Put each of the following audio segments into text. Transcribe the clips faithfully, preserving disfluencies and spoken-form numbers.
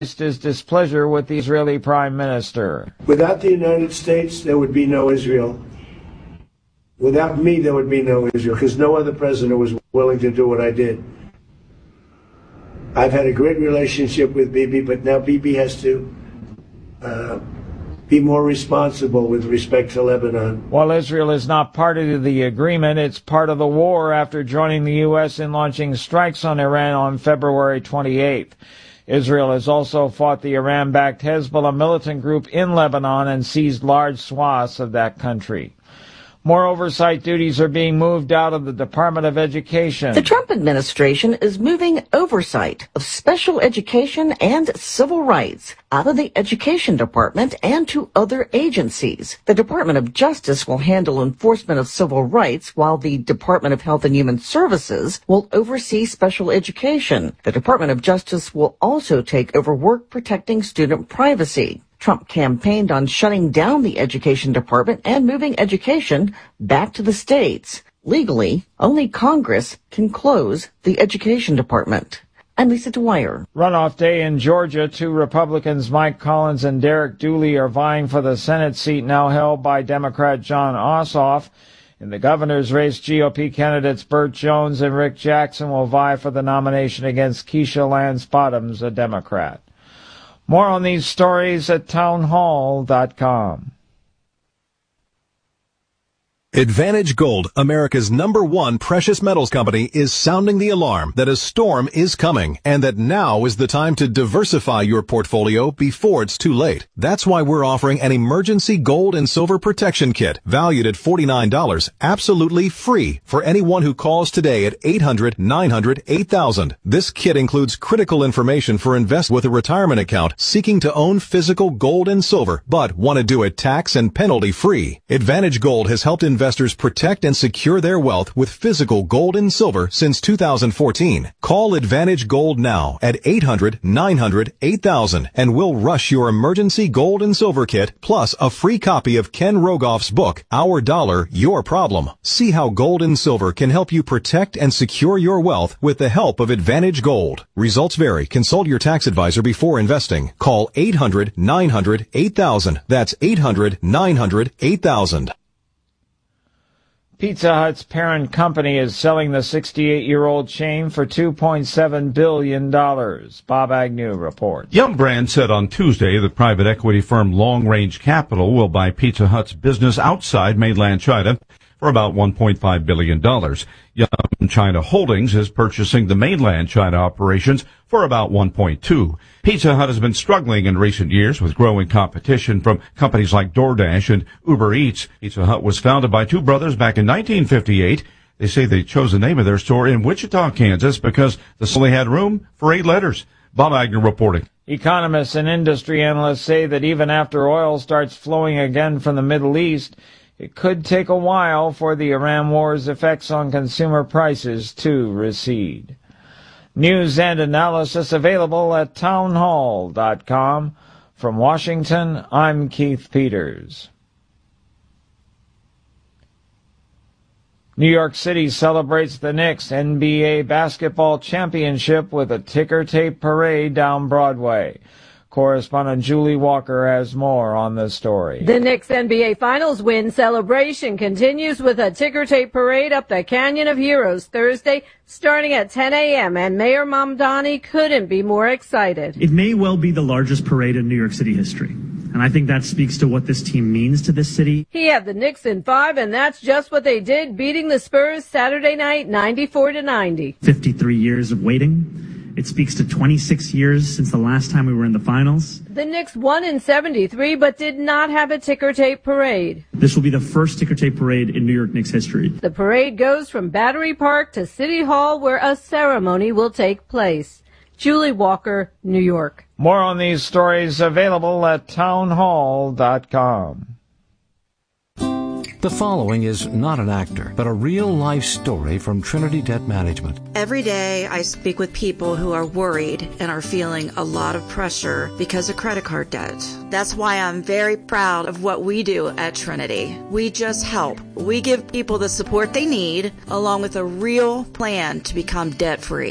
his displeasure with the Israeli prime minister. Without the United States, there would be no Israel. Without me, there would be no Israel, because no other president was willing to do what I did. I've had a great relationship with Bibi, but now Bibi has to uh, be more responsible with respect to Lebanon. While Israel is not party to the agreement, it's part of the war after joining the U S in launching strikes on Iran on February twenty-eighth. Israel has also fought the Iran-backed Hezbollah militant group in Lebanon and seized large swaths of that country. More oversight duties are being moved out of the Department of Education. The Trump administration is moving oversight of special education and civil rights out of the Education Department and to other agencies. The Department of Justice will handle enforcement of civil rights, while the Department of Health and Human Services will oversee special education. The Department of Justice will also take over work protecting student privacy. Trump campaigned on shutting down the Education Department and moving education back to the states. Legally, only Congress can close the Education Department. I'm Lisa Dwyer. Runoff day in Georgia. Two Republicans, Mike Collins and Derek Dooley, are vying for the Senate seat now held by Democrat Jon Ossoff. In the governor's race, G O P candidates Burt Jones and Rick Jackson will vie for the nomination against Keisha Lance Bottoms, a Democrat. More on these stories at townhall dot com. Advantage Gold, America's number one precious metals company, is sounding the alarm that a storm is coming and that now is the time to diversify your portfolio before it's too late. That's why we're offering an emergency gold and silver protection kit valued at forty-nine dollars, absolutely free for anyone who calls today at eight hundred, nine hundred, eight thousand. This kit includes critical information for investors with a retirement account seeking to own physical gold and silver but want to do it tax and penalty free. Advantage Gold has helped investors Investors protect and secure their wealth with physical gold and silver since two thousand fourteen. Call Advantage Gold now at eight hundred, nine hundred, eight thousand and we'll rush your emergency gold and silver kit plus a free copy of Ken Rogoff's book, Our Dollar, Your Problem. See how gold and silver can help you protect and secure your wealth with the help of Advantage Gold. Results vary. Consult your tax advisor before investing. Call eight hundred, nine hundred, eight thousand. That's eight hundred, nine hundred, eight thousand. Pizza Hut's parent company is selling the sixty-eight-year-old chain for two point seven billion dollars. Bob Agnew reports. Yum! Brand said on Tuesday that private equity firm Long Range Capital will buy Pizza Hut's business outside mainland China for about one point five billion dollars. Yum China Holdings is purchasing the mainland China operations for about one point two. Pizza Hut has been struggling in recent years with growing competition from companies like DoorDash and Uber Eats. Pizza Hut was founded by two brothers back in nineteen fifty-eight. They say they chose the name of their store in Wichita, Kansas because the store only had room for eight letters. Bob Agnew reporting. Economists and industry analysts say that even after oil starts flowing again from the Middle East, it could take a while for the Iran war's effects on consumer prices to recede. News and analysis available at townhall dot com. From Washington, I'm Keith Peters. New York City celebrates the Knicks N B A basketball championship with a ticker tape parade down Broadway. Correspondent Julie Walker has more on this story. The Knicks N B A Finals win celebration continues with a ticker tape parade up the Canyon of Heroes Thursday, starting at ten a.m., and Mayor Mamdani couldn't be more excited. It may well be the largest parade in New York City history, and I think that speaks to what this team means to this city. He had the Knicks in five, and that's just what they did, beating the Spurs Saturday night ninety-four to ninety. fifty-three years of waiting. It speaks to twenty-six years since the last time we were in the finals. The Knicks won in seventy-three, but did not have a ticker tape parade. This will be the first ticker tape parade in New York Knicks history. The parade goes from Battery Park to City Hall, where a ceremony will take place. Julie Walker, New York. More on these stories available at townhall dot com. The following is not an actor, but a real-life story from Trinity Debt Management. Every day I speak with people who are worried and are feeling a lot of pressure because of credit card debt. That's why I'm very proud of what we do at Trinity. We just help. We give people the support they need, along with a real plan to become debt-free.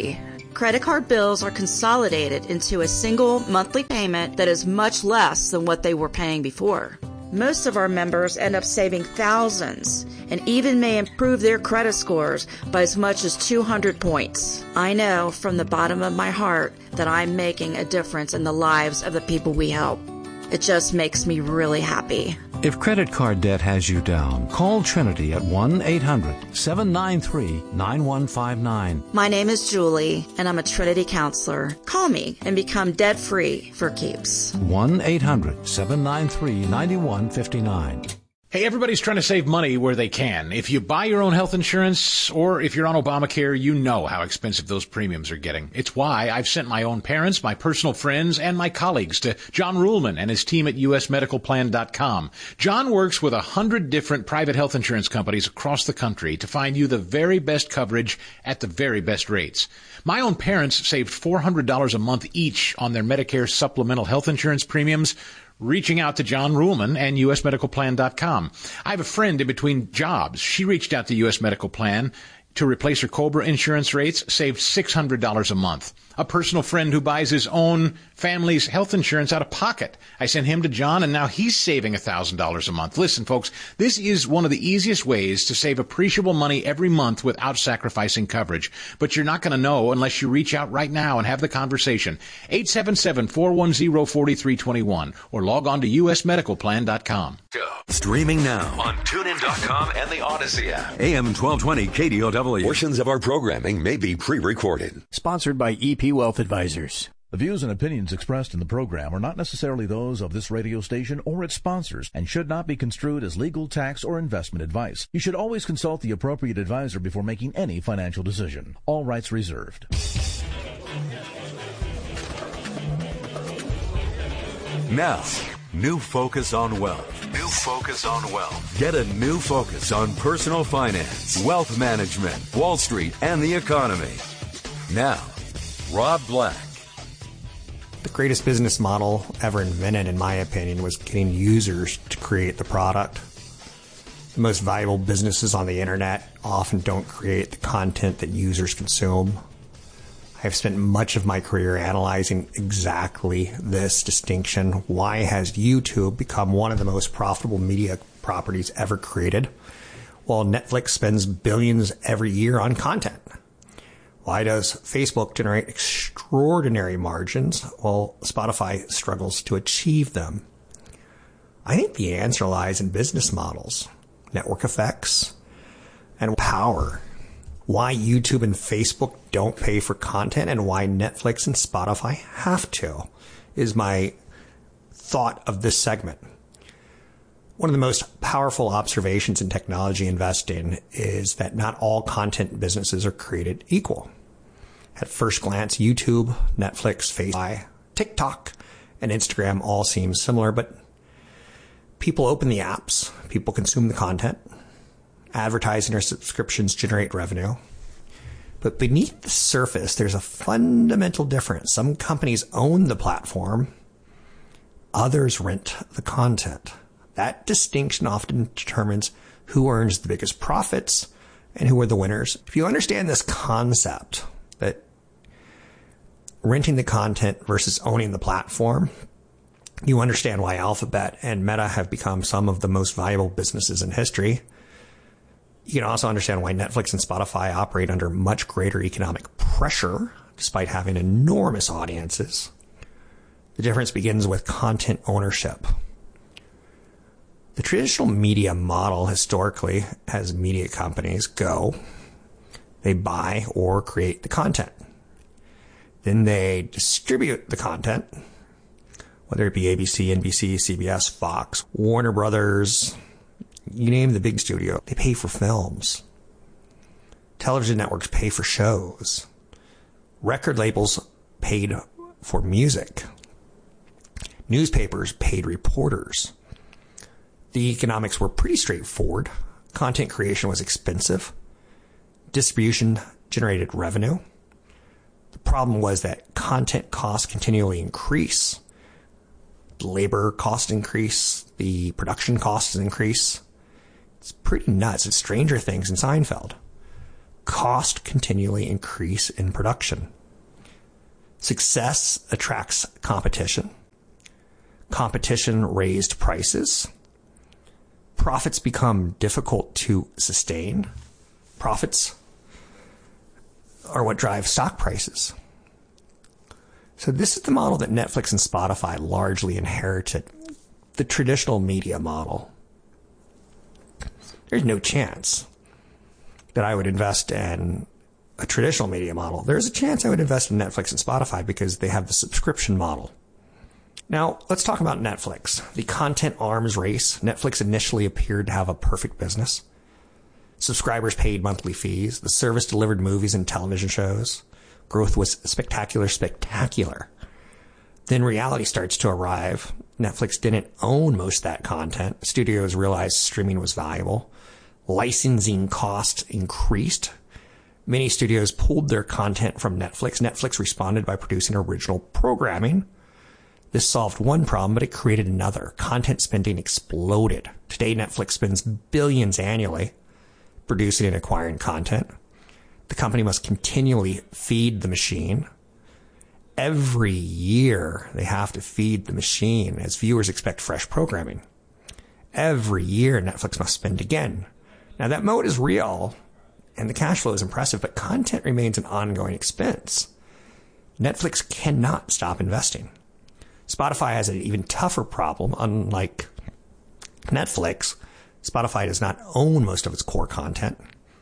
Credit card bills are consolidated into a single monthly payment that is much less than what they were paying before. Most of our members end up saving thousands and even may improve their credit scores by as much as two hundred points. I know from the bottom of my heart that I'm making a difference in the lives of the people we help. It just makes me really happy. If credit card debt has you down, call Trinity at one eight hundred seven nine three nine one five nine. My name is Julie, and I'm a Trinity counselor. Call me and become debt-free for keeps. one eight hundred seven nine three nine one five nine. Hey, everybody's trying to save money where they can. If you buy your own health insurance or if you're on Obamacare, you know how expensive those premiums are getting. It's why I've sent my own parents, my personal friends, and my colleagues to John Ruhlman and his team at U S medical plan dot com. John works with a hundred different private health insurance companies across the country to find you the very best coverage at the very best rates. My own parents saved four hundred dollars a month each on their Medicare supplemental health insurance premiums, reaching out to John Ruhlman and U S medical plan dot com. I have a friend in between jobs. She reached out to U S Medical Plan to replace her COBRA insurance rates, saved six hundred dollars a month. A personal friend who buys his own family's health insurance out of pocket. I sent him to John, and now he's saving one thousand dollars a month. Listen, folks, this is one of the easiest ways to save appreciable money every month without sacrificing coverage. But you're not going to know unless you reach out right now and have the conversation. eight seven seven, four one zero, four three two one or log on to U S medical plan dot com. Streaming now on tune in dot com and the Odyssey app. A M twelve twenty K D O W. Portions of our programming may be pre-recorded. Sponsored by E P Wealth Advisors. The views and opinions expressed in the program are not necessarily those of this radio station or its sponsors and should not be construed as legal, tax, or investment advice. You should always consult the appropriate advisor before making any financial decision. All rights reserved. Now, new focus on wealth. New focus on wealth. Get a new focus on personal finance, wealth management, Wall Street, and the economy. Now, Rob Black. The greatest business model ever invented, in my opinion, was getting users to create the product. The most valuable businesses on the internet often don't create the content that users consume. I have spent much of my career analyzing exactly this distinction. Why has YouTube become one of the most profitable media properties ever created, while Netflix spends billions every year on content? Why does Facebook generate extraordinary margins while Spotify struggles to achieve them? I think the answer lies in business models, network effects, and power. Why YouTube and Facebook don't pay for content and why Netflix and Spotify have to is my thought of this segment. One of the most powerful observations in technology investing is that not all content businesses are created equal. At first glance, YouTube, Netflix, Facebook, TikTok, and Instagram all seem similar, but people open the apps, people consume the content, advertising or subscriptions generate revenue. But beneath the surface, there's a fundamental difference. Some companies own the platform, others rent the content. That distinction often determines who earns the biggest profits and who are the winners. If you understand this concept that renting the content versus owning the platform, you understand why Alphabet and Meta have become some of the most valuable businesses in history. You can also understand why Netflix and Spotify operate under much greater economic pressure, despite having enormous audiences. The difference begins with content ownership. The traditional media model historically has media companies go, they buy or create the content. Then they distribute the content, whether it be A B C, N B C, C B S, Fox, Warner Brothers, you name the big studio. They pay for films. Television networks pay for shows. Record labels paid for music. Newspapers paid reporters. The economics were pretty straightforward. Content creation was expensive. Distribution generated revenue. The problem was that content costs continually increase. The labor costs increase. The production costs increase. It's pretty nuts. It's Stranger Things in Seinfeld. Cost continually increase in production. Success attracts competition. Competition raised prices. Profits become difficult to sustain. Profits are what drive stock prices. So this is the model that Netflix and Spotify largely inherited, the traditional media model. There's no chance that I would invest in a traditional media model. There's a chance I would invest in Netflix and Spotify because they have the subscription model. Now, let's talk about Netflix. The content arms race. Netflix initially appeared to have a perfect business. Subscribers paid monthly fees. The service delivered movies and television shows. Growth was spectacular, spectacular. Then reality starts to arrive. Netflix didn't own most of that content. Studios realized streaming was valuable. Licensing costs increased. Many studios pulled their content from Netflix. Netflix responded by producing original programming. This solved one problem, but it created another. Content spending exploded. Today, Netflix spends billions annually producing and acquiring content. The company must continually feed the machine. Every year, they have to feed the machine as viewers expect fresh programming. Every year, Netflix must spend again. Now, that moat is real, and the cash flow is impressive, but content remains an ongoing expense. Netflix cannot stop investing. Spotify has an even tougher problem. Unlike Netflix, Spotify does not own most of its core content.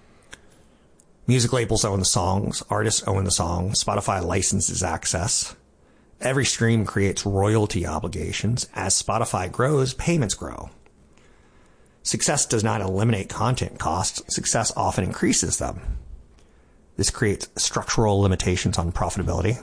Music labels own the songs. Artists own the songs. Spotify licenses access. Every stream creates royalty obligations. As Spotify grows, payments grow. Success does not eliminate content costs. Success often increases them. This creates structural limitations on profitability.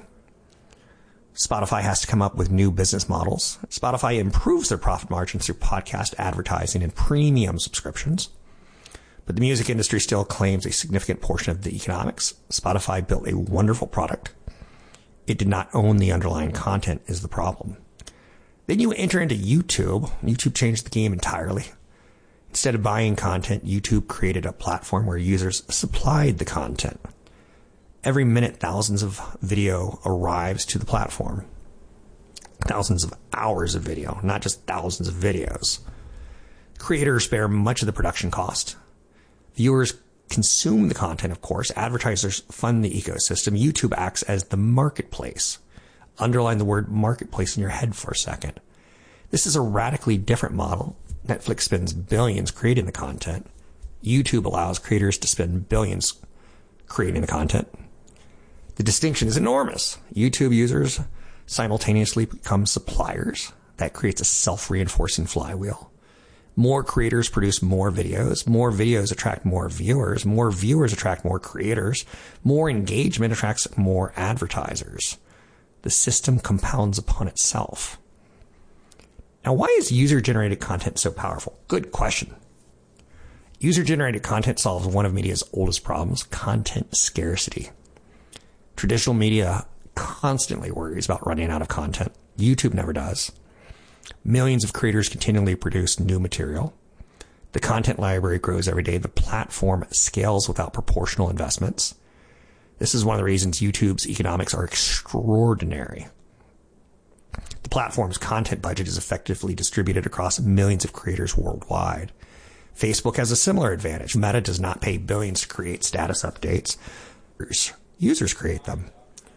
Spotify has to come up with new business models. Spotify improves their profit margins through podcast advertising and premium subscriptions. But the music industry still claims a significant portion of the economics. Spotify built a wonderful product. It did not own the underlying content is the problem. Then you enter into YouTube. YouTube changed the game entirely. Instead of buying content, YouTube created a platform where users supplied the content. Every minute, thousands of video arrives to the platform. Thousands of hours of video, not just thousands of videos. Creators bear much of the production cost. Viewers consume the content, of course. Advertisers fund the ecosystem. YouTube acts as the marketplace. Underline the word marketplace in your head for a second. This is a radically different model. Netflix spends billions creating the content. YouTube allows creators to spend billions creating the content. The distinction is enormous. YouTube users simultaneously become suppliers. That creates a self-reinforcing flywheel. More creators produce more videos. More videos attract more viewers. More viewers attract more creators. More engagement attracts more advertisers. The system compounds upon itself. Now, why is user-generated content so powerful? Good question. User-generated content solves one of media's oldest problems, content scarcity. Traditional media constantly worries about running out of content. YouTube never does. Millions of creators continually produce new material. The content library grows every day. The platform scales without proportional investments. This is one of the reasons YouTube's economics are extraordinary. The platform's content budget is effectively distributed across millions of creators worldwide. Facebook has a similar advantage. Meta does not pay billions to create status updates. Users create them.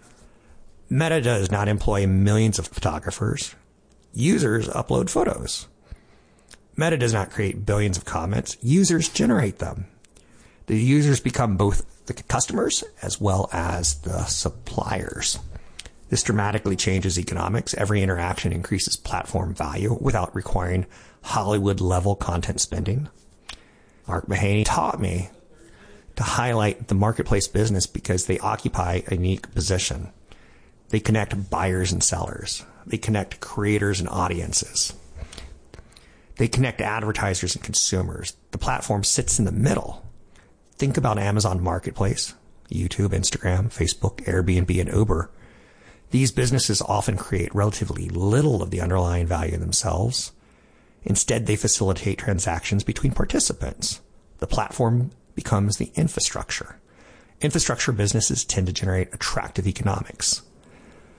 Meta does not employ millions of photographers. Users upload photos. Meta does not create billions of comments. Users generate them. The users become both the customers as well as the suppliers. This dramatically changes economics. Every interaction increases platform value without requiring Hollywood-level content spending. Mark Mahaney taught me to highlight the marketplace business because they occupy a unique position. They connect buyers and sellers. They connect creators and audiences. They connect advertisers and consumers. The platform sits in the middle. Think about Amazon Marketplace, YouTube, Instagram, Facebook, Airbnb, and Uber. These businesses often create relatively little of the underlying value themselves. Instead, they facilitate transactions between participants. The platform becomes the infrastructure. Infrastructure businesses tend to generate attractive economics.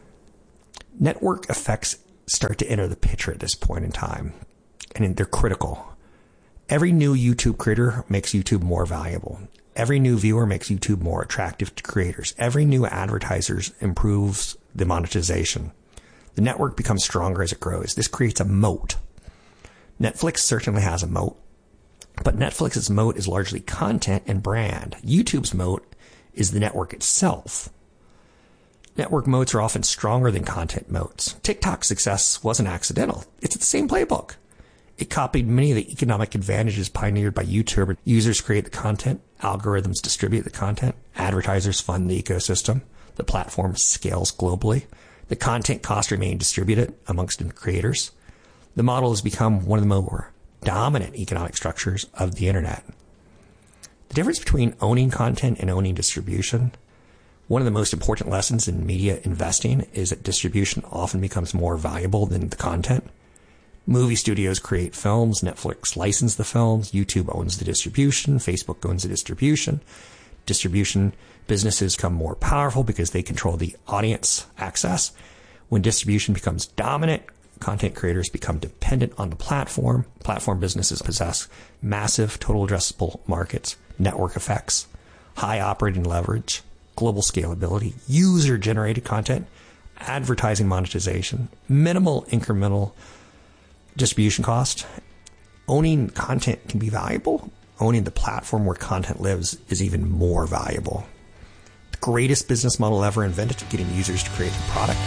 Network effects start to enter the picture at this point in time, and they're critical. Every new YouTube creator makes YouTube more valuable. Every new viewer makes YouTube more attractive to creators. Every new advertiser improves the monetization. The network becomes stronger as it grows. This creates a moat. Netflix certainly has a moat, but Netflix's moat is largely content and brand. YouTube's moat is the network itself. Network moats are often stronger than content moats. TikTok's success wasn't accidental. It's the same playbook. It copied many of the economic advantages pioneered by YouTube. Users create the content, algorithms distribute the content, advertisers fund the ecosystem, the platform scales globally, the content costs remain distributed amongst the creators. The model has become one of the more dominant economic structures of the internet. The difference between owning content and owning distribution, one of the most important lessons in media investing is that distribution often becomes more valuable than the content. Movie studios create films, Netflix licenses the films, YouTube owns the distribution, Facebook owns the distribution. Distribution businesses become more powerful because they control the audience access. When distribution becomes dominant, content creators become dependent on the platform. Platform businesses possess massive total addressable markets, network effects, high operating leverage, global scalability, user-generated content, advertising monetization, minimal incremental distribution cost. Owning content can be valuable. Owning the platform where content lives is even more valuable. The greatest business model ever invented, getting users to create the product.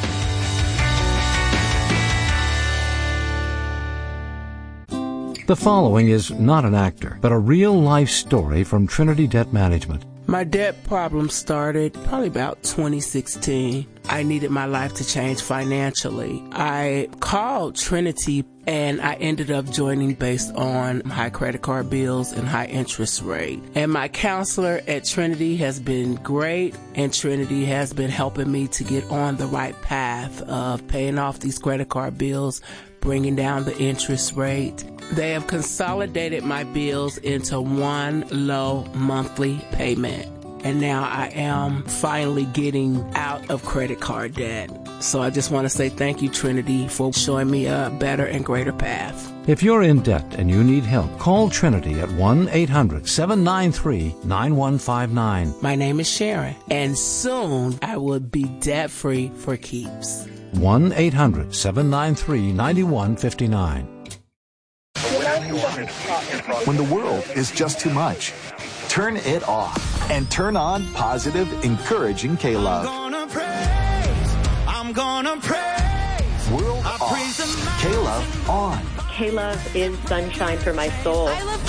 The following is not an actor, but a real-life story from Trinity Debt Management. My debt problem started probably about twenty sixteen. I needed my life to change financially. I called Trinity and I ended up joining based on high credit card bills and high interest rate. And my counselor at Trinity has been great, and Trinity has been helping me to get on the right path of paying off these credit card bills, bringing down the interest rate. They have consolidated my bills into one low monthly payment. And now I am finally getting out of credit card debt. So I just want to say thank you, Trinity, for showing me a better and greater path. If you're in debt and you need help, call Trinity at one eight hundred seven nine three nine one five nine. My name is Sharon, and soon I will be debt-free for keeps. one eight hundred seven nine three nine one five nine. When the world is just too much, turn it off and turn on positive, encouraging K-Love. I'm gonna praise, I'm gonna praise. World I off, praise K-Love on. K-Love is sunshine for my soul. I love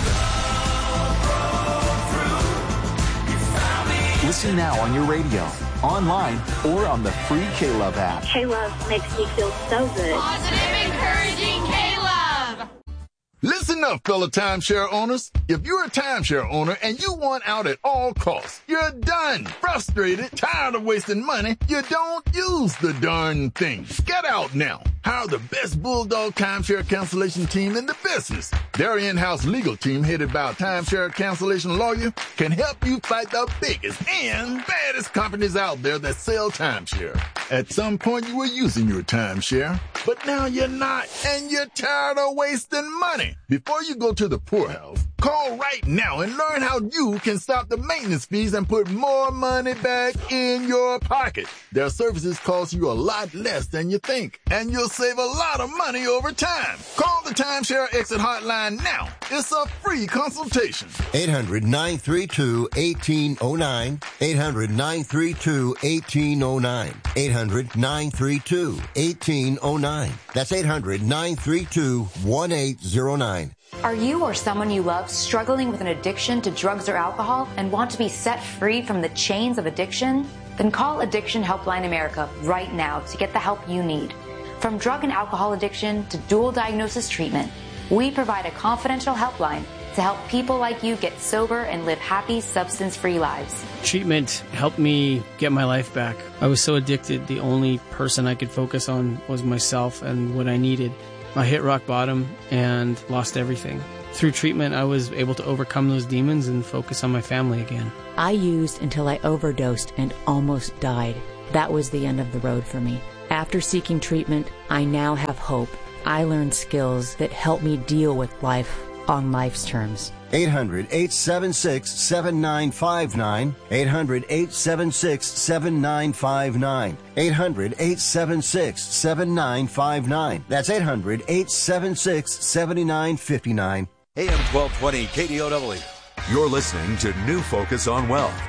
K-Love. Listen now on your radio, online, or on the free K-Love app. K-Love makes me feel so good. Positive, encouraging K-Love. Listen up, fellow timeshare owners. If you're a timeshare owner and you want out at all costs, you're done, frustrated, tired of wasting money, you don't use the darn thing. Get out now. Hire the best Bulldog timeshare cancellation team in the business. Their in-house legal team, headed by a timeshare cancellation lawyer, can help you fight the biggest and baddest companies out there that sell timeshare. At some point, you were using your timeshare, but now you're not, and you're tired of wasting money. Before you go to the poorhouse, call right now and learn how you can stop the maintenance fees and put more money back in your pocket. Their services cost you a lot less than you think, and you'll save a lot of money over time. Call the Timeshare Exit Hotline now. It's a free consultation. eight hundred nine three two one eight zero nine. eight hundred nine three two one eight zero nine. eight hundred nine three two one eight zero nine. That's eight hundred nine three two one eight zero nine. Are you or someone you love struggling with an addiction to drugs or alcohol and want to be set free from the chains of addiction? Then call Addiction Helpline America right now to get the help you need. From drug and alcohol addiction to dual diagnosis treatment, we provide a confidential helpline to help people like you get sober and live happy, substance-free lives. Treatment helped me get my life back. I was so addicted, the only person I could focus on was myself and what I needed. I hit rock bottom and lost everything. Through treatment, I was able to overcome those demons and focus on my family again. I used until I overdosed and almost died. That was the end of the road for me. After seeking treatment, I now have hope. I learned skills that help me deal with life on life's terms. eight hundred, eight seven six, seven nine five nine. eight hundred, eight seven six, seven nine five nine. eight hundred, eight seven six, seven nine five nine. That's eight hundred, eight seven six, seven nine five nine. A M twelve twenty K D O W. You're listening to New Focus on Wealth.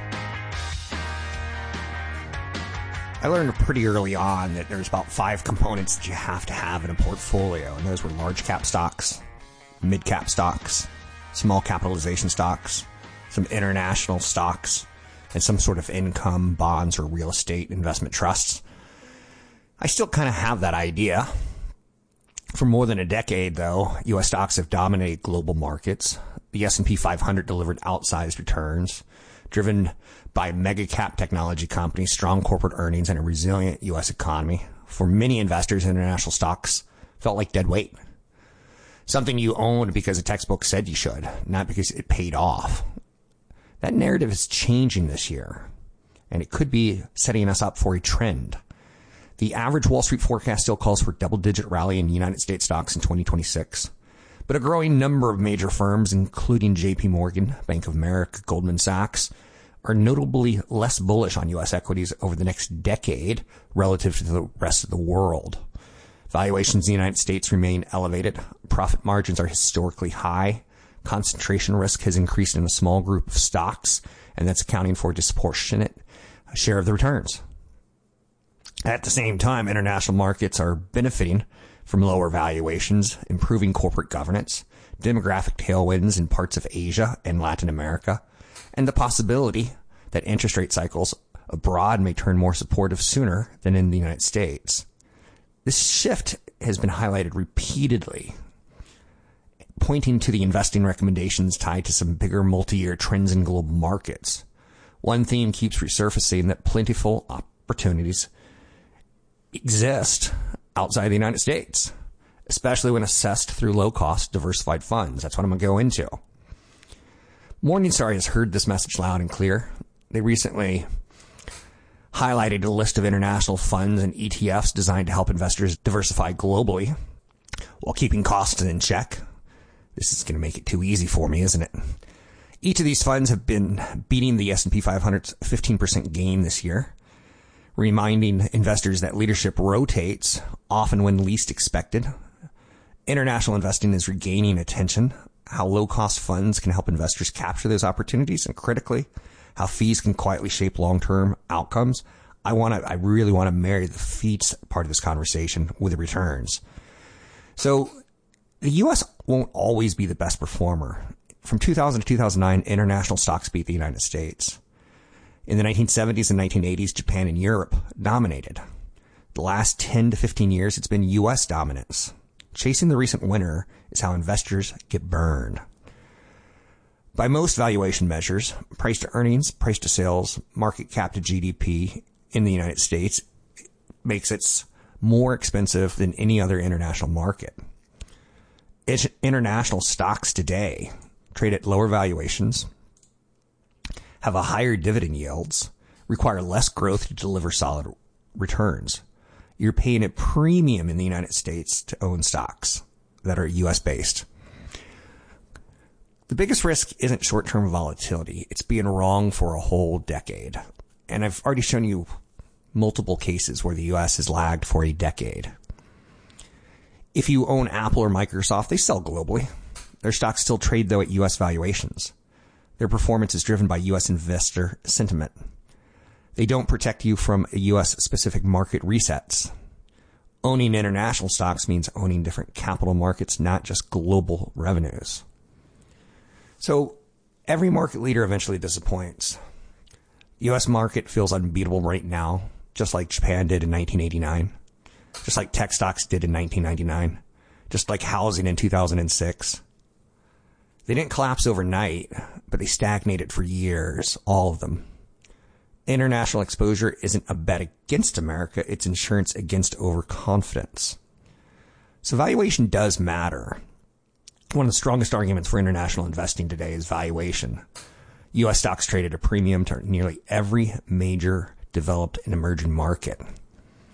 I learned pretty early on that there's about five components that you have to have in a portfolio, and those were large cap stocks, mid cap stocks, small capitalization stocks, some international stocks, and some sort of income, bonds, or real estate investment trusts. I still kind of have that idea. For more than a decade, though, U S stocks have dominated global markets. The S and P five hundred delivered outsized returns, driven by mega cap technology companies, strong corporate earnings, and a resilient U S economy. For many investors, international stocks felt like dead weight. Something you owned because a textbook said you should, not because it paid off. That narrative is changing this year, and it could be setting us up for a trend. The average Wall Street forecast still calls for double-digit rally in United States stocks in twenty twenty-six. But a growing number of major firms, including J P Morgan, Bank of America, Goldman Sachs, are notably less bullish on U S equities over the next decade relative to the rest of the world. Valuations in the United States remain elevated. Profit margins are historically high. Concentration risk has increased in a small group of stocks, and that's accounting for a disproportionate share of the returns. At the same time, international markets are benefiting from lower valuations, improving corporate governance, demographic tailwinds in parts of Asia and Latin America, and the possibility that interest rate cycles abroad may turn more supportive sooner than in the United States. This shift has been highlighted repeatedly, pointing to the investing recommendations tied to some bigger multi-year trends in global markets. One theme keeps resurfacing, that plentiful opportunities exist outside the United States, especially when assessed through low-cost diversified funds. That's what I'm going to go into. Morningstar has heard this message loud and clear. They recently highlighted a list of international funds and E T Fs designed to help investors diversify globally while keeping costs in check. This is going to make it too easy for me, isn't it? Each of these funds have been beating the S and P five hundred's fifteen percent gain this year, reminding investors that leadership rotates, often when least expected. International investing is regaining attention, how low-cost funds can help investors capture those opportunities, and critically, how fees can quietly shape long-term outcomes. I want to, I really want to marry the fees part of this conversation with the returns. So the U S won't always be the best performer. From two thousand to two thousand nine, international stocks beat the United States. In the nineteen seventies and nineteen eighties, Japan and Europe dominated. The last ten to fifteen years, it's been U S dominance. Chasing the recent winner is how investors get burned. By most valuation measures, price to earnings, price to sales, market cap to G D P in the United States makes it more expensive than any other international market. International stocks today trade at lower valuations, have a higher dividend yields, require less growth to deliver solid returns. You're paying a premium in the United States to own stocks that are U S based. The biggest risk isn't short-term volatility. It's being wrong for a whole decade. And I've already shown you multiple cases where the U S has lagged for a decade. If you own Apple or Microsoft, they sell globally. Their stocks still trade, though, at U S valuations. Their performance is driven by U S investor sentiment. They don't protect you from U S-specific market resets. Owning international stocks means owning different capital markets, not just global revenues. So every market leader eventually disappoints. The U S market feels unbeatable right now, just like Japan did in nineteen eighty-nine, just like tech stocks did in nineteen ninety-nine, just like housing in two thousand six. They didn't collapse overnight, but they stagnated for years, all of them. International exposure isn't a bet against America, it's insurance against overconfidence. So valuation does matter. One of the strongest arguments for international investing today is valuation. U S stocks trade at a premium to nearly every major developed and emerging market.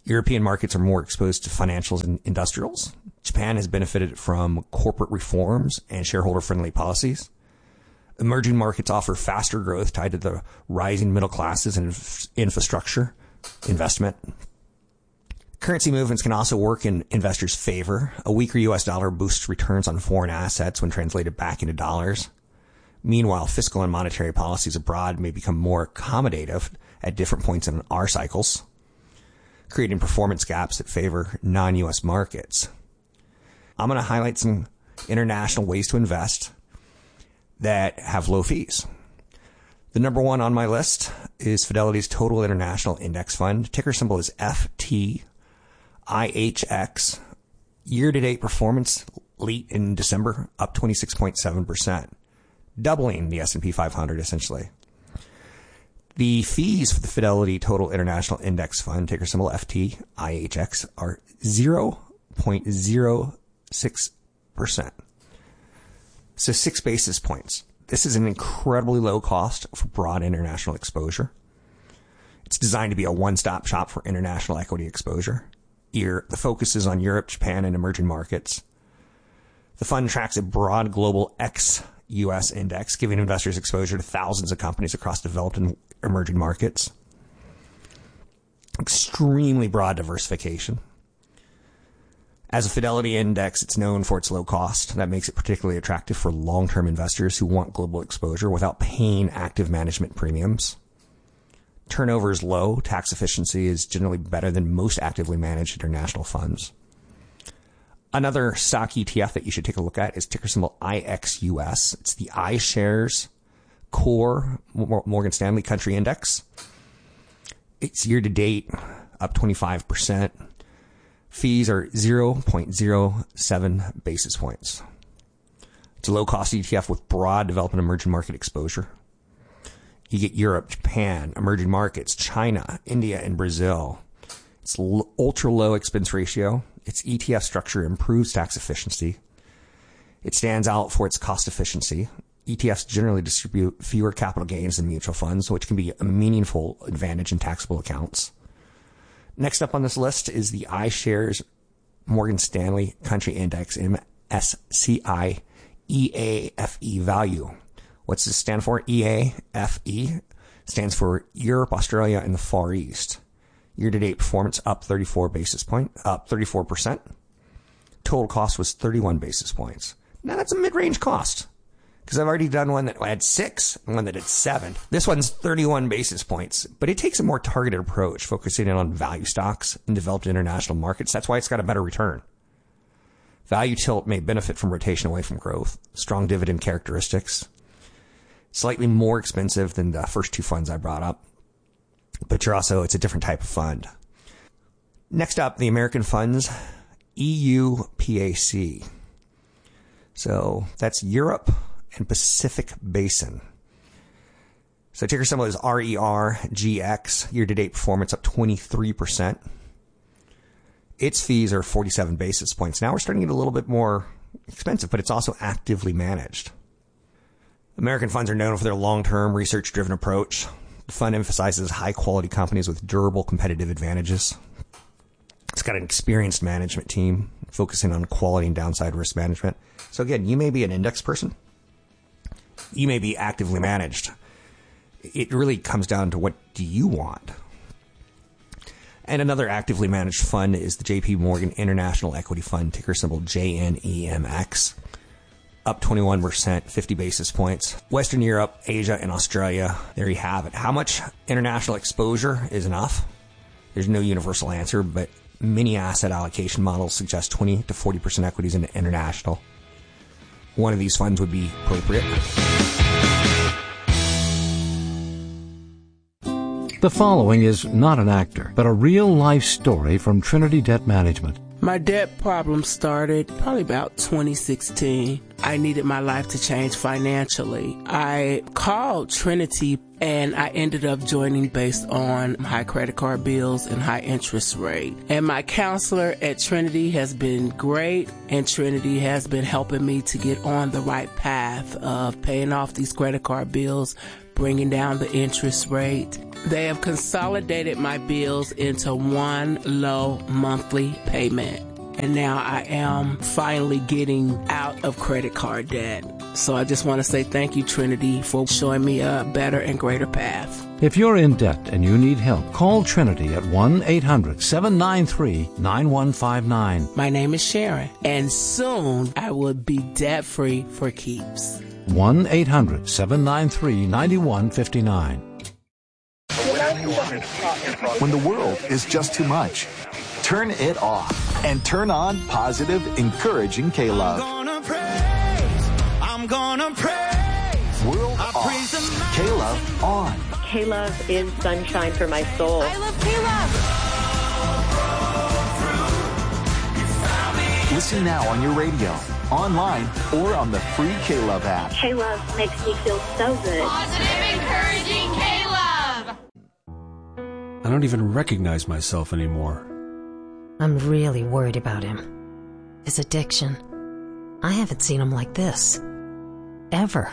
European markets are more exposed to financials and industrials. Japan has benefited from corporate reforms and shareholder-friendly policies. Emerging markets offer faster growth tied to the rising middle classes and infrastructure investment. Currency movements can also work in investors' favor. A weaker U S dollar boosts returns on foreign assets when translated back into dollars. Meanwhile, fiscal and monetary policies abroad may become more accommodative at different points in our cycles, creating performance gaps that favor non-U S markets. I'm going to highlight some international ways to invest that have low fees. The number one on my list is Fidelity's Total International Index Fund. Ticker symbol is F T I H X. Year-to-date performance late in December, up twenty-six point seven percent, doubling the S and P five hundred essentially. The fees for the Fidelity Total International Index Fund, ticker symbol F T I H X, are zero point zero six percent. So six basis points. This is an incredibly low cost for broad international exposure. It's designed to be a one-stop shop for international equity exposure. Here, the focus is on Europe, Japan, and emerging markets. The fund tracks a broad global ex-U S index, giving investors exposure to thousands of companies across developed and emerging markets. Extremely broad diversification. As a Fidelity index, it's known for its low cost. That makes it particularly attractive for long-term investors who want global exposure without paying active management premiums. Turnover is low. Tax efficiency is generally better than most actively managed international funds. Another stock E T F that you should take a look at is ticker symbol I X U S. It's the iShares Core Morgan Stanley Country Index. It's year to date up twenty-five percent. Fees are zero point zero seven basis points. It's a low-cost E T F with broad developed and emerging market exposure. You get Europe, Japan, emerging markets, China, India, and Brazil. It's l- ultra-low expense ratio. Its E T F structure improves tax efficiency. It stands out for its cost efficiency. E T Fs generally distribute fewer capital gains than mutual funds, which can be a meaningful advantage in taxable accounts. Next up on this list is the iShares Morgan Stanley Country Index, M S C I E A F E value. What's this stand for? E A F E stands for Europe, Australia, and the Far East. Year-to-date performance up thirty-four basis point, up thirty-four percent. Total cost was thirty-one basis points. Now that's a mid-range cost, because I've already done one that had six and one that had seven. This one's thirty-one basis points, but it takes a more targeted approach, focusing in on value stocks in developed international markets. That's why it's got a better return. Value tilt may benefit from rotation away from growth, strong dividend characteristics, slightly more expensive than the first two funds I brought up, but you're also, it's a different type of fund. Next up, the American funds, E U P A C. So that's Europe and Pacific Basin. So ticker symbol is R E R G X. Year-to-date performance up twenty-three percent. Its fees are forty-seven basis points. Now we're starting to get a little bit more expensive, but it's also actively managed. American funds are known for their long-term, research-driven approach. The fund emphasizes high-quality companies with durable competitive advantages. It's got an experienced management team focusing on quality and downside risk management. So again, you may be an index person. You may be actively managed. It really comes down to what do you want. And another actively managed fund is the J P Morgan International Equity Fund, ticker symbol J N E M X. Up twenty-one percent, fifty basis points. Western Europe, Asia, and Australia. There you have it. How much international exposure is enough? There's no universal answer, but many asset allocation models suggest twenty to forty percent equities into international. One of these funds would be appropriate. The following is not an actor, but a real-life story from Trinity Debt Management. My debt problem started probably about twenty sixteen. I needed my life to change financially. I called Trinity and I ended up joining based on high credit card bills and high interest rate. And my counselor at Trinity has been great, and Trinity has been helping me to get on the right path of paying off these credit card bills, bringing down the interest rate. They have consolidated my bills into one low monthly payment. And now I am finally getting out of credit card debt. So I just want to say thank you, Trinity, for showing me a better and greater path. If you're in debt and you need help, call Trinity at one eight hundred seven nine three nine one five nine. My name is Sharon, and soon I will be debt-free for keeps. one eight hundred seven nine three nine one five nine. When the world is just too much, turn it off and turn on positive, encouraging K-Love. I'm gonna praise, I'm gonna praise. World I off, praise K-Love on. K-Love is sunshine for my soul. I love K-Love. Listen now on your radio, online, or on the free K-Love app. K-Love makes me feel so good. Positive, encouraging K-Love. I don't even recognize myself anymore. I'm really worried about him. His addiction. I haven't seen him like this. Ever.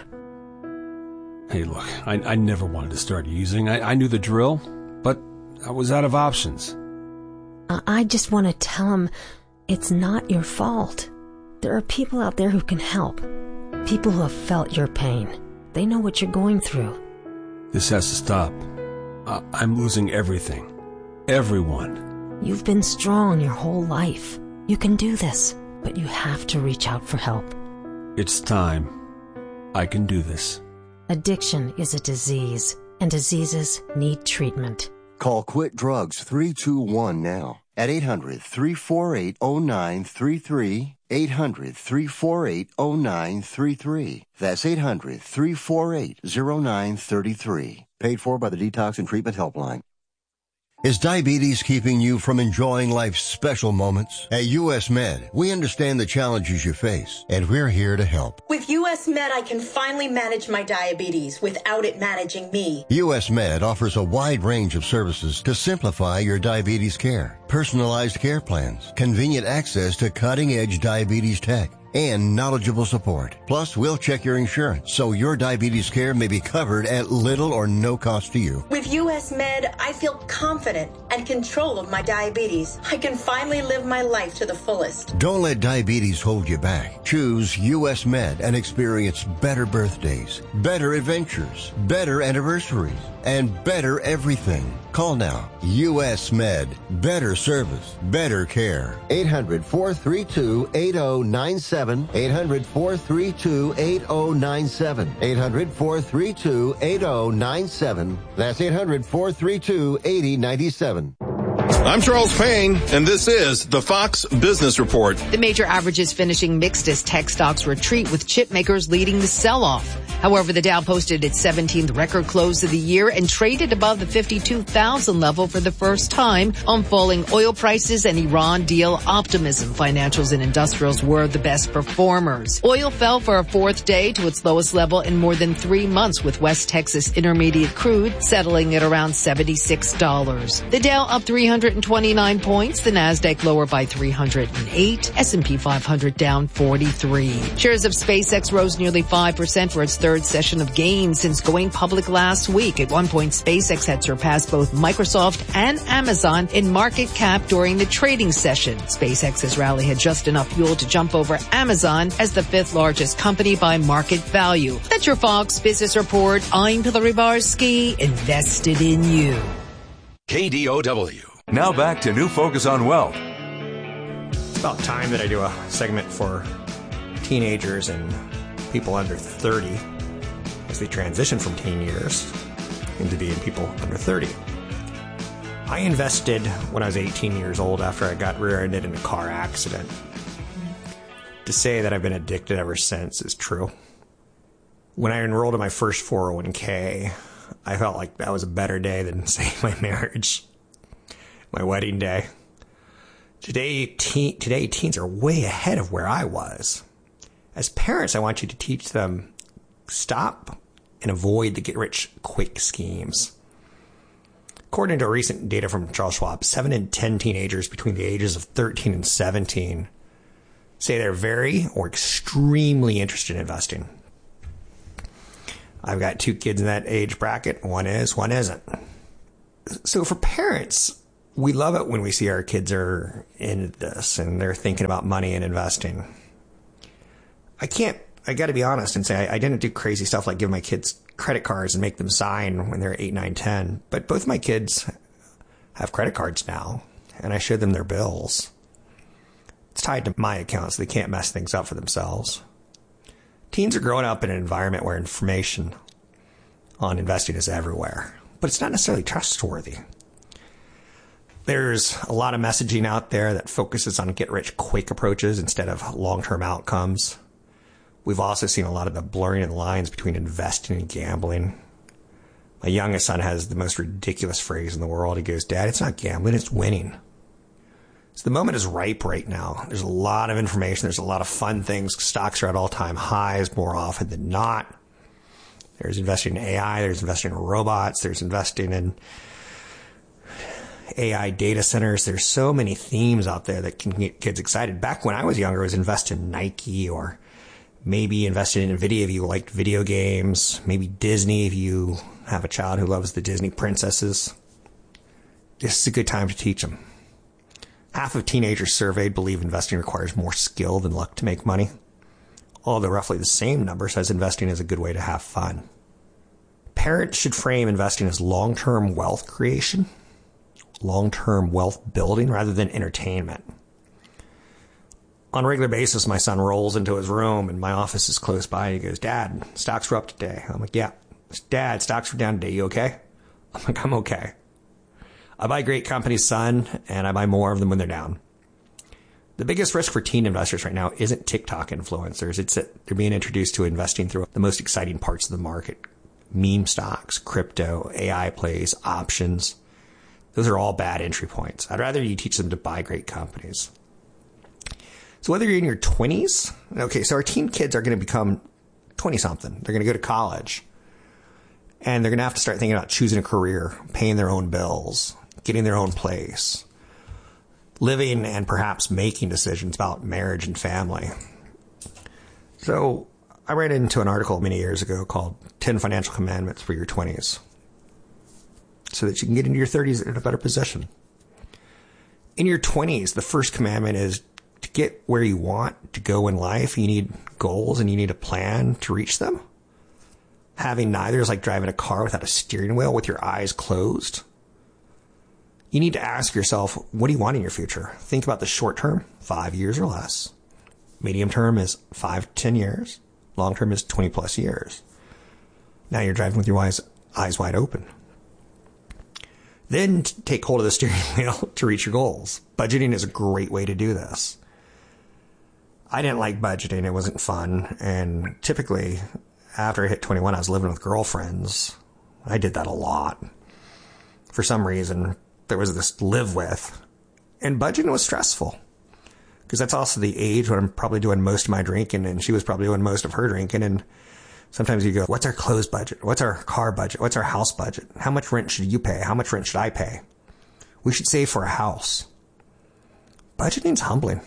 Hey, look, I, I never wanted to start using. I, I knew the drill, but I was out of options. I, I just want to tell him it's not your fault. There are people out there who can help. People who have felt your pain. They know what you're going through. This has to stop. I, I'm losing everything. Everyone. You've been strong your whole life. You can do this, but you have to reach out for help. It's time. I can do this. Addiction is a disease, and diseases need treatment. Call Quit Drugs three two one now at eight hundred three four eight oh nine three three, eight hundred three four eight oh nine three three. That's eight hundred three four eight oh nine three three. Paid for by the Detox and Treatment Helpline. Is diabetes keeping you from enjoying life's special moments? At U S Med, we understand the challenges you face, and we're here to help. With U S Med, I can finally manage my diabetes without it managing me. U S Med offers a wide range of services to simplify your diabetes care. Personalized care plans, convenient access to cutting-edge diabetes tech, and knowledgeable support. Plus, we'll check your insurance so your diabetes care may be covered at little or no cost to you. With U S Med, I feel confident and control of my diabetes. I can finally live my life to the fullest. Don't let diabetes hold you back. Choose U S Med and experience better birthdays, better adventures, better anniversaries, and better everything. Call now. U S Med. Better service. Better care. eight hundred four three two eight oh nine seven. eight hundred four three two eight oh nine seven. eight hundred four three two eight oh nine seven. That's eight hundred four three two eight oh nine seven. I'm Charles Payne, and this is the Fox Business Report. The major averages finishing mixed as tech stocks retreat, with chip makers leading the sell-off. However, the Dow posted its seventeenth record close of the year and traded above the fifty-two thousand level for the first time on falling oil prices and Iran deal optimism. Financials and industrials were the best performers. Oil fell for a fourth day to its lowest level in more than three months, with West Texas Intermediate crude settling at around seventy-six dollars. The Dow up three hundred twenty-nine points, the Nasdaq lower by three hundred eight, S and P five hundred down forty-three. Shares of SpaceX rose nearly five percent for its third session of gains since going public last week. At one point, SpaceX had surpassed both Microsoft and Amazon in market cap during the trading session. SpaceX's rally had just enough fuel to jump over Amazon as the fifth largest company by market value. That's your Fox Business Report. I'm Hillary Barsky, invested in you. K D O W. Now back to New Focus on Wealth. It's about time that I do a segment for teenagers and people under thirty as they transition from teen years into being people under thirty. I invested when I was eighteen years old after I got rear-ended in a car accident. To say that I've been addicted ever since is true. When I enrolled in my first four oh one k, I felt like that was a better day than, say, my marriage, my wedding day. Today, teen, today teens are way ahead of where I was. As parents, I want you to teach them stop and avoid the get-rich-quick schemes. According to recent data from Charles Schwab, seven in ten teenagers between the ages of thirteen and seventeen say they're very or extremely interested in investing. I've got two kids in that age bracket. One is, one isn't. So for parents, we love it when we see our kids are into this and they're thinking about money and investing. I can't, I got to be honest and say I, I didn't do crazy stuff like give my kids credit cards and make them sign when they're eight, nine, ten. But both my kids have credit cards now, and I showed them their bills. It's tied to my account, so they can't mess things up for themselves. Teens are growing up in an environment where information on investing is everywhere, but it's not necessarily trustworthy. There's a lot of messaging out there that focuses on get-rich-quick approaches instead of long-term outcomes. We've also seen a lot of the blurring of the lines between investing and gambling. My youngest son has the most ridiculous phrase in the world. He goes, "Dad, it's not gambling, it's winning." So the moment is ripe right now. There's a lot of information. There's a lot of fun things. Stocks are at all-time highs more often than not. There's investing in A I. There's investing in robots. There's investing in A I data centers. There's so many themes out there that can get kids excited. Back when I was younger, it was invest in Nike, or maybe invested in NVIDIA if you liked video games. Maybe Disney if you have a child who loves the Disney princesses. This is a good time to teach them. Half of teenagers surveyed believe investing requires more skill than luck to make money, although roughly the same number says investing is a good way to have fun. Parents should frame investing as long-term wealth creation, long-term wealth building, rather than entertainment. On a regular basis, my son rolls into his room, and my office is close by, and he goes, "Dad, stocks were up today." I'm like, "Yeah." "Dad, stocks were down today. You okay?" I'm like, "I'm okay." I buy great companies, son, and I buy more of them when they're down. The biggest risk for teen investors right now isn't TikTok influencers. It's that they're being introduced to investing through the most exciting parts of the market. Meme stocks, crypto, A I plays, options. Those are all bad entry points. I'd rather you teach them to buy great companies. So whether you're in your twenties, okay, so our teen kids are going to become twenty-something. They're going to go to college. And they're going to have to start thinking about choosing a career, paying their own bills, getting their own place, living and perhaps making decisions about marriage and family. So I read into an article many years ago called ten Financial Commandments for Your twenties, so that you can get into your thirties in a better position. In your twenties, the first commandment is to get where you want to go in life. You need goals and you need a plan to reach them. Having neither is like driving a car without a steering wheel with your eyes closed. You need to ask yourself, what do you want in your future? Think about the short term, five years or less. Medium term is five to ten years. Long term is twenty plus years. Now you're driving with your eyes, eyes wide open. Then take hold of the steering wheel to reach your goals. Budgeting is a great way to do this. I didn't like budgeting. It wasn't fun. And typically, after I hit twenty-one, I was living with girlfriends. I did that a lot. For some reason, there was this live with. And budgeting was stressful. Because that's also the age when I'm probably doing most of my drinking, and she was probably doing most of her drinking. And sometimes you go, what's our clothes budget? What's our car budget? What's our house budget? How much rent should you pay? How much rent should I pay? We should save for a house. Budgeting's humbling.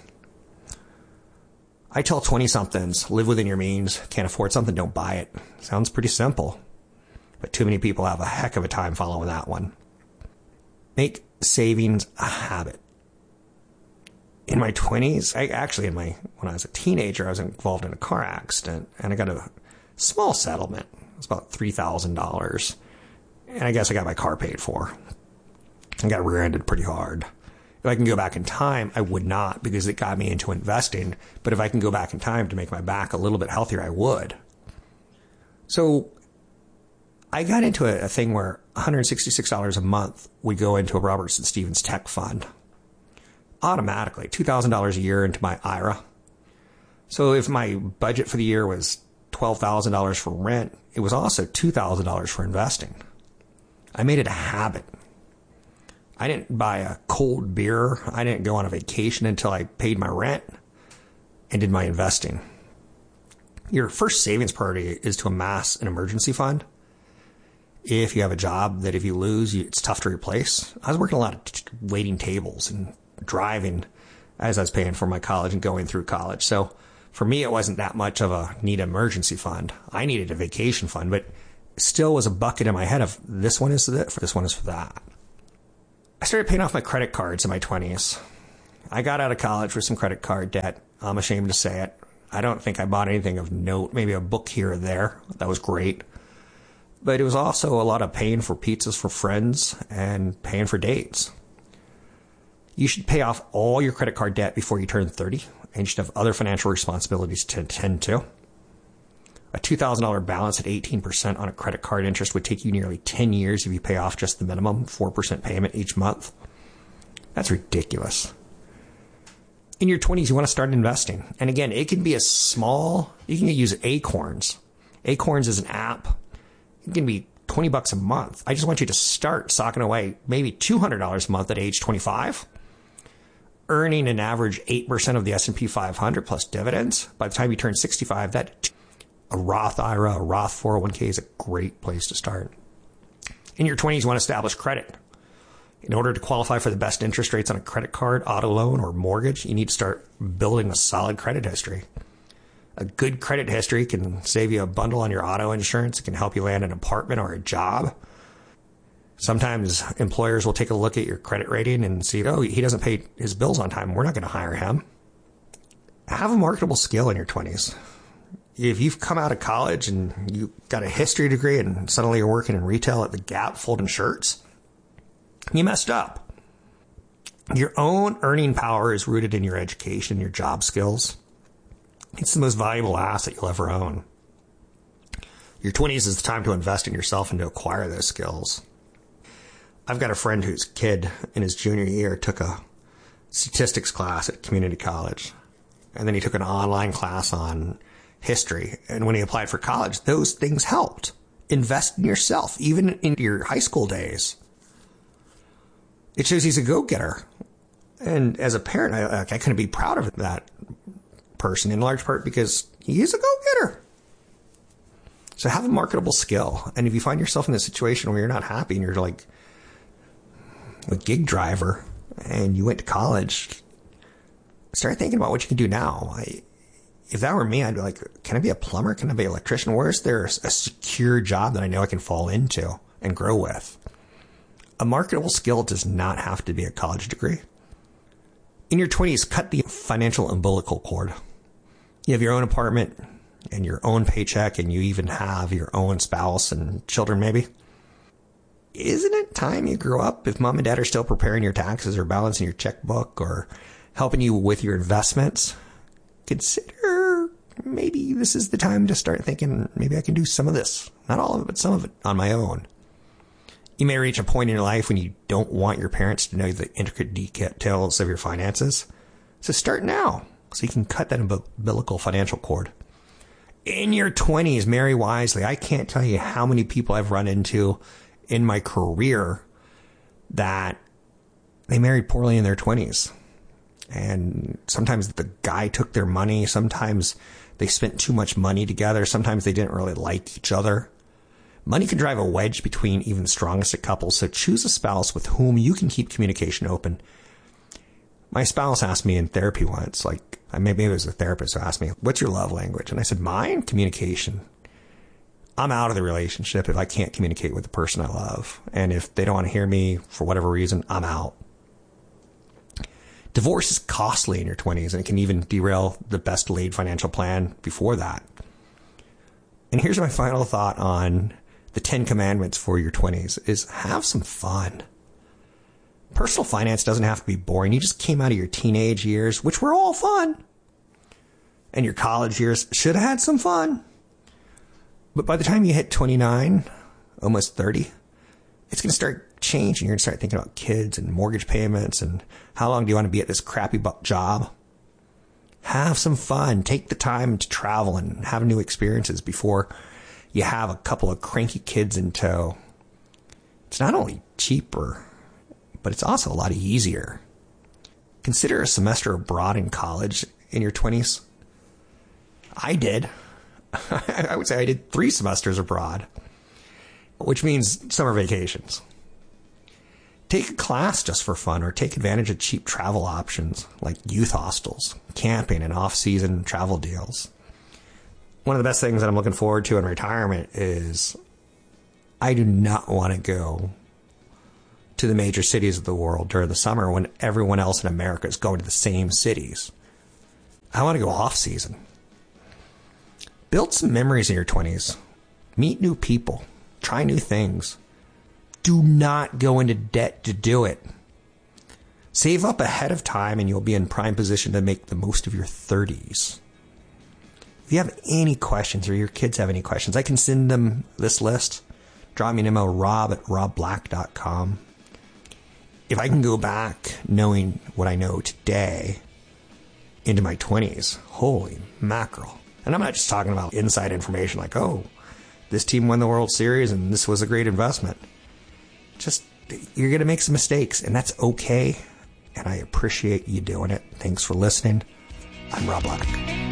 I tell twenty-somethings, live within your means. Can't afford something, don't buy it. Sounds pretty simple. But too many people have a heck of a time following that one. Make savings a habit. In my twenties, I actually in my when I was a teenager, I was involved in a car accident, and I got a small settlement. It was about three thousand dollars. And I guess I got my car paid for. I got rear-ended pretty hard. If I can go back in time, I would not, because it got me into investing. But if I can go back in time to make my back a little bit healthier, I would. So I got into a, a thing where one hundred sixty-six dollars a month would go into a Robertson Stephens tech fund. Automatically, two thousand dollars a year into my I R A. So if my budget for the year was twelve thousand dollars for rent, it was also two thousand dollars for investing. I made it a habit. I didn't buy a cold beer. I didn't go on a vacation until I paid my rent and did my investing. Your first savings priority is to amass an emergency fund. If you have a job that if you lose, it's tough to replace. I was working a lot of t- waiting tables and driving as I was paying for my college and going through college. So For me, it wasn't that much of a need emergency fund. I needed a vacation fund, but still was a bucket in my head of this one is this, this one is for that. I started paying off my credit cards in my twenties. I got out of college with some credit card debt. I'm ashamed to say it. I don't think I bought anything of note, maybe a book here or there. That was great. But it was also a lot of paying for pizzas for friends and paying for dates. You should pay off all your credit card debt before you turn thirty, and you should have other financial responsibilities to attend to. A two thousand dollars balance at eighteen percent on a credit card interest would take you nearly ten years if you pay off just the minimum four percent payment each month. That's ridiculous. In your twenties, you want to start investing. And again, it can be a small, you can use Acorns. Acorns is an app. It can be twenty bucks a month. I just want you to start socking away maybe two hundred dollars a month at age twenty-five, earning an average eight percent of the S and P five hundred plus dividends. By the time you turn sixty-five, that a Roth I R A, a Roth four oh one k is a great place to start. In your twenties, you want to establish credit. In order to qualify for the best interest rates on a credit card, auto loan, or mortgage, you need to start building a solid credit history. A good credit history can save you a bundle on your auto insurance. It can help you land an apartment or a job. Sometimes employers will take a look at your credit rating and see, oh, he doesn't pay his bills on time. We're not going to hire him. Have a marketable skill in your twenties. If you've come out of college and you got a history degree and suddenly you're working in retail at the Gap folding shirts, you messed up. Your own earning power is rooted in your education, your job skills. It's the most valuable asset you'll ever own. Your twenties is the time to invest in yourself and to acquire those skills. I've got a friend whose kid in his junior year took a statistics class at community college. And then he took an online class on history. And when he applied for college, those things helped. Invest in yourself, even in your high school days. It shows he's a go-getter. And as a parent, I, I couldn't be proud of that person in large part because he is a go-getter. So have a marketable skill. And if you find yourself in a situation where you're not happy and you're like a gig driver and you went to college, start thinking about what you can do now. I, if that were me, I'd be like, can I be a plumber? Can I be an electrician? Where's there a secure job that I know I can fall into and grow with? A marketable skill does not have to be a college degree. In your twenties, cut the financial umbilical cord. You have your own apartment and your own paycheck, and you even have your own spouse and children, maybe. Isn't it time you grew up? If mom and dad are still preparing your taxes or balancing your checkbook or helping you with your investments, consider maybe this is the time to start thinking, maybe I can do some of this. Not all of it, but some of it on my own. You may reach a point in your life when you don't want your parents to know the intricate details of your finances. So start now so you can cut that umbilical financial cord. In your twenties, marry wisely. I can't tell you how many people I've run into in my career that they married poorly in their twenties. And sometimes the guy took their money. Sometimes they spent too much money together. Sometimes they didn't really like each other. Money can drive a wedge between even the strongest of couples, so choose a spouse with whom you can keep communication open. My spouse asked me in therapy once, like, maybe it was a therapist who asked me, what's your love language? And I said, mine? Communication. I'm out of the relationship if I can't communicate with the person I love. And if they don't want to hear me for whatever reason, I'm out. Divorce is costly in your twenties, and it can even derail the best laid financial plan before that. And here's my final thought on the Ten Commandments for your twenties is have some fun. Personal finance doesn't have to be boring. You just came out of your teenage years, which were all fun. And your college years should have had some fun. But by the time you hit twenty-nine, almost thirty, it's going to start changing. You're going to start thinking about kids and mortgage payments and how long do you want to be at this crappy job? Have some fun. Take the time to travel and have new experiences before you have a couple of cranky kids in tow. It's not only cheaper, but it's also a lot easier. Consider a semester abroad in college in your twenties. I did. I would say I did three semesters abroad, which means summer vacations. take a class just for fun, or take advantage of cheap travel options like youth hostels, camping, and off-season travel deals. One of the best things that I'm looking forward to in retirement is I do not want to go to the major cities of the world during the summer when everyone else in America is going to the same cities. I want to go off-season. Build some memories in your twenties. Meet new people. Try new things. Do not go into debt to do it. Save up ahead of time and you'll be in prime position to make the most of your thirties. If you have any questions or your kids have any questions, I can send them this list. Drop me an email, rob at rob black dot com. If I can go back knowing what I know today into my twenties, holy mackerel. And I'm not just talking about inside information like, oh, this team won the World Series and this was a great investment. Just, you're going to make some mistakes, and that's okay. And I appreciate you doing it. Thanks for listening. I'm Rob Black.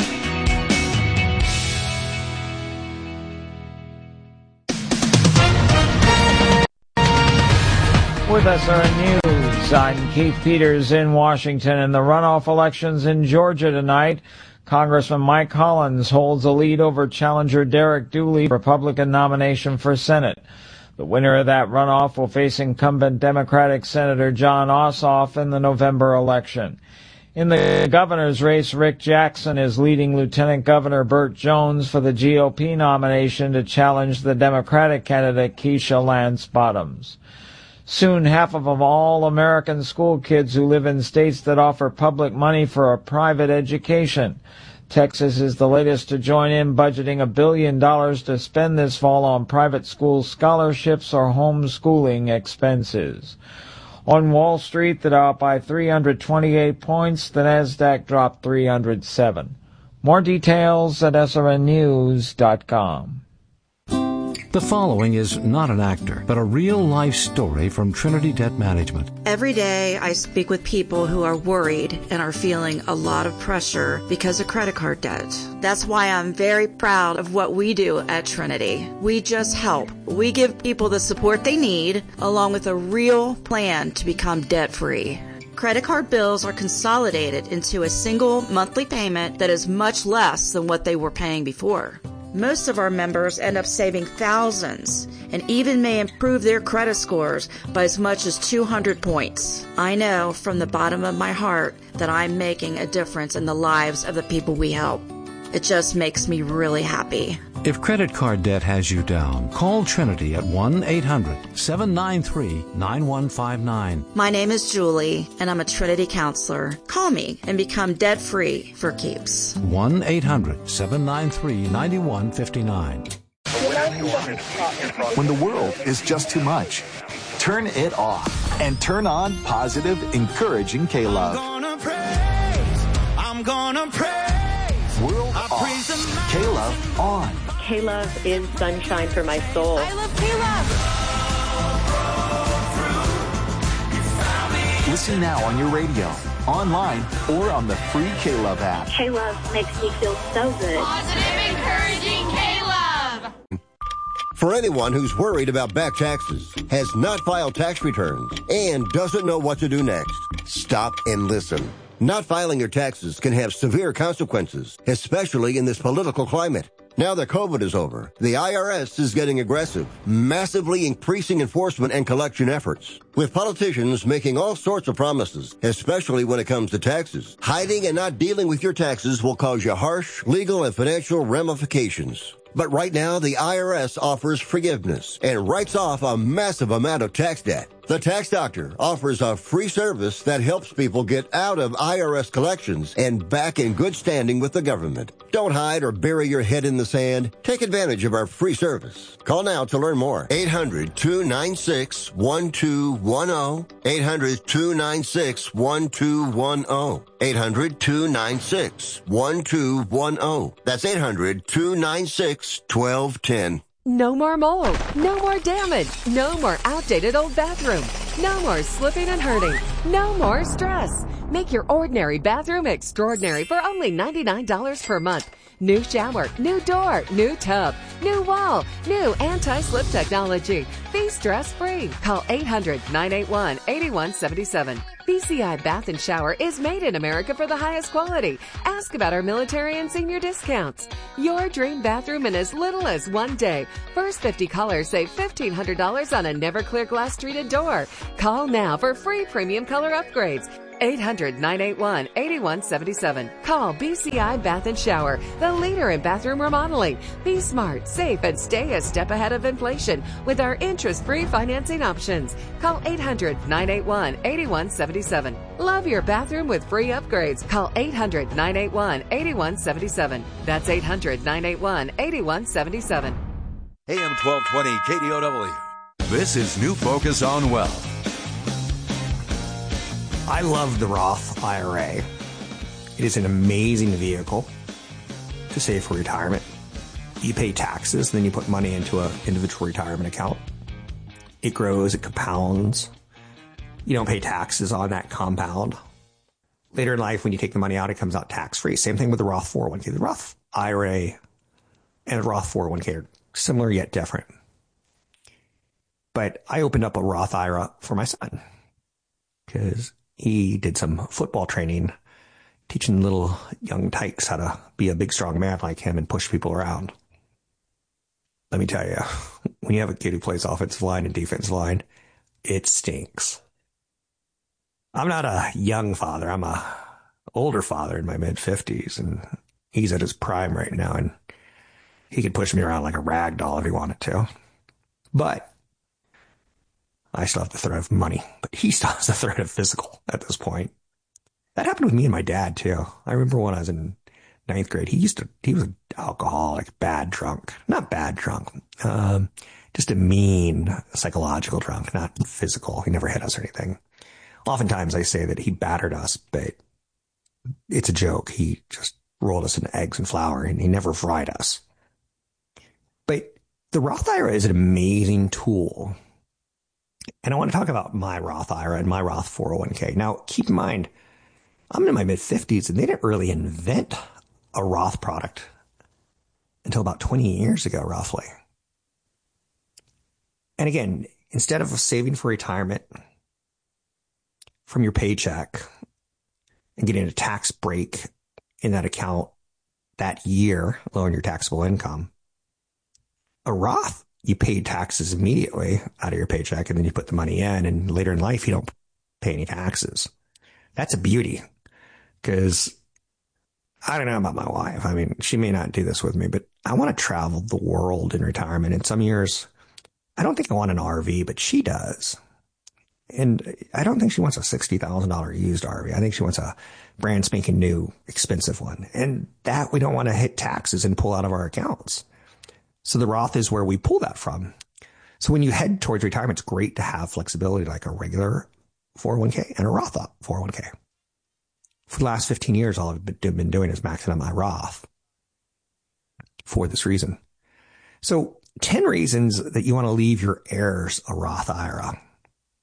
With S R N News, I'm Keith Peters in Washington. In the runoff elections in Georgia tonight, Congressman Mike Collins holds a lead over challenger Derek Dooley, Republican nomination for Senate. The winner of that runoff will face incumbent Democratic Senator John Ossoff in the November election. In the governor's race, Rick Jackson is leading Lieutenant Governor Burt Jones for the G O P nomination to challenge the Democratic candidate Keisha Lance Bottoms. Soon, half of all American school kids who live in states that offer public money for a private education. Texas is the latest to join in, budgeting a billion dollars to spend this fall on private school scholarships or homeschooling expenses. On Wall Street, the Dow up by three hundred twenty-eight points, the Nasdaq dropped three hundred seven. More details at S R N news dot com. The following is not an actor, but a real-life story from Trinity Debt Management. Every day I speak with people who are worried and are feeling a lot of pressure because of credit card debt. That's why I'm very proud of what we do at Trinity. We just help. We give people the support they need, along with a real plan to become debt-free. Credit card bills are consolidated into a single monthly payment that is much less than what they were paying before. Most of our members end up saving thousands and even may improve their credit scores by as much as two hundred points. I know from the bottom of my heart that I'm making a difference in the lives of the people we help. It just makes me really happy. If credit card debt has you down, call Trinity at one eight hundred seven nine three nine one five nine. My name is Julie, and I'm a Trinity counselor. Call me and become debt-free for keeps. one eight hundred seven nine three nine one five nine. When the world is just too much, turn it off and turn on positive, encouraging K-Love. I'm gonna praise, I'm gonna praise. World I off, K-Love on. K-Love is sunshine for my soul. I love K-Love. Listen now on your radio, online, or on the free K-Love app. K-Love makes me feel so good. Positive, encouraging K-Love. For anyone who's worried about back taxes, has not filed tax returns, and doesn't know what to do next, stop and listen. Not filing your taxes can have severe consequences, especially in this political climate. Now that COVID is over, the I R S is getting aggressive, massively increasing enforcement and collection efforts, with politicians making all sorts of promises, especially when it comes to taxes. Hiding and not dealing with your taxes will cause you harsh legal and financial ramifications. But right now, the I R S offers forgiveness and writes off a massive amount of tax debt. The Tax Doctor offers a free service that helps people get out of I R S collections and back in good standing with the government. Don't hide or bury your head in the sand. Take advantage of our free service. Call now to learn more. eight hundred two nine six one two one zero. eight hundred two nine six one two one zero. eight hundred two nine six one two one zero. That's eight hundred two nine six one two one zero. No more mold, no more damage, no more outdated old bathroom, no more slipping and hurting, no more stress. Make your ordinary bathroom extraordinary for only ninety-nine dollars per month. New shower, new door, new tub, new wall, new anti-slip technology. Be stress-free. Call eight hundred, nine eight one, eight one seven seven. B C I Bath and Shower is made in America for the highest quality. Ask about our military and senior discounts. Your dream bathroom in as little as one day. First fifty callers save fifteen hundred dollars on a never clear glass treated door. Call now for free premium color upgrades. eight hundred, nine eight one, eight one seven seven. Call B C I Bath and Shower, the leader in bathroom remodeling. Be smart, safe, and stay a step ahead of inflation with our interest-free financing options. Call eight hundred, nine eight one, eight one seven seven. Love your bathroom with free upgrades. Call eight hundred, nine eight one, eight one seven seven. That's eight hundred, nine eight one, eight one seven seven. A M twelve twenty K D O W. This is New Focus on Wealth. I love the Roth I R A. It is an amazing vehicle to save for retirement. You pay taxes, then you put money into an individual retirement account. It grows, it compounds. You don't pay taxes on that compound. Later in life, when you take the money out, it comes out tax-free. Same thing with the Roth four oh one k. The Roth I R A and the Roth four oh one k are similar yet different. But I opened up a Roth I R A for my son because he did some football training, teaching little young tykes how to be a big, strong man like him and push people around. Let me tell you, when you have a kid who plays offensive line and defensive line, it stinks. I'm not a young father. I'm a older father in my mid-fifties, and he's at his prime right now, and he could push me around like a rag doll if he wanted to. But I still have the threat of money, but he still has the threat of physical at this point. That happened with me and my dad, too. I remember when I was in ninth grade, he used to, he was an alcoholic, bad drunk. Not bad drunk, um, just a mean psychological drunk, not physical. He never hit us or anything. Oftentimes I say that he battered us, but it's a joke. He just rolled us in eggs and flour, and he never fried us. But the Roth I R A is an amazing tool. And I want to talk about my Roth I R A and my Roth four oh one k. Now, keep in mind, I'm in my mid-fifties, and they didn't really invent a Roth product until about twenty years ago, roughly. And again, instead of saving for retirement from your paycheck and getting a tax break in that account that year, lowering your taxable income, a Roth, you pay taxes immediately out of your paycheck, and then you put the money in, and later in life, you don't pay any taxes. That's a beauty, because I don't know about my wife. I mean, she may not do this with me, but I want to travel the world in retirement. In some years, I don't think I want an R V, but she does. And I don't think she wants a sixty thousand dollars used R V. I think she wants a brand spanking new, expensive one. And that we don't want to hit taxes and pull out of our accounts. So the Roth is where we pull that from. So when you head towards retirement, it's great to have flexibility like a regular four oh one k and a Roth four oh one k. For the last fifteen years, all I've been doing is maxing out my Roth for this reason. So ten reasons that you want to leave your heirs a Roth I R A.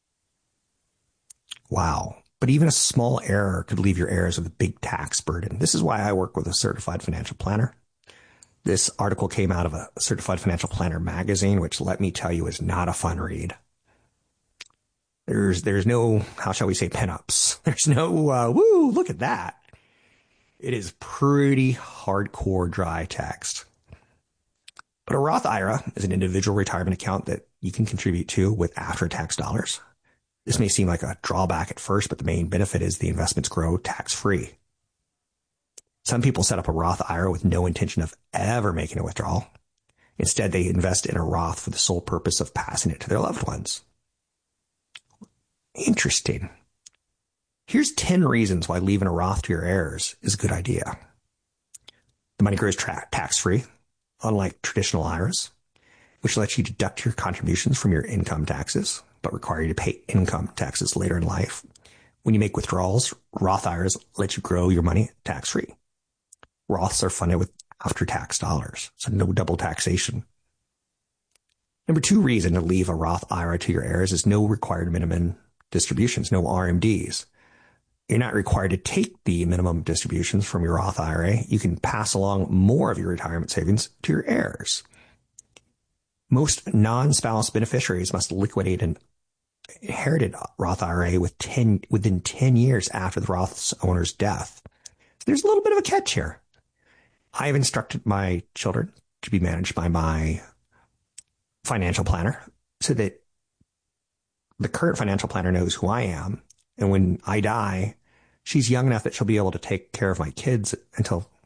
Wow. But even a small error could leave your heirs with a big tax burden. This is why I work with a certified financial planner. This article came out of a Certified Financial Planner magazine, which, let me tell you, is not a fun read. There's there's no, how shall we say, pinups. There's no, uh, woo, look at that. It is pretty hardcore dry text. But a Roth I R A is an individual retirement account that you can contribute to with after-tax dollars. This may seem like a drawback at first, but the main benefit is the investments grow tax-free. Some people set up a Roth I R A with no intention of ever making a withdrawal. Instead, they invest in a Roth for the sole purpose of passing it to their loved ones. Interesting. Here's ten reasons why leaving a Roth to your heirs is a good idea. The money grows tra- tax-free, unlike traditional I R As, which lets you deduct your contributions from your income taxes, but require you to pay income taxes later in life. When you make withdrawals, Roth I R As let you grow your money tax-free. Roths are funded with after-tax dollars, so no double taxation. Number two reason to leave a Roth I R A to your heirs is no required minimum distributions, no R M Ds. You're not required to take the minimum distributions from your Roth I R A. You can pass along more of your retirement savings to your heirs. Most non-spouse beneficiaries must liquidate an inherited Roth I R A with ten, within ten years after the Roth's owner's death. So there's a little bit of a catch here. I have instructed my children to be managed by my financial planner so that the current financial planner knows who I am. And when I die, she's young enough that she'll be able to take care of my kids until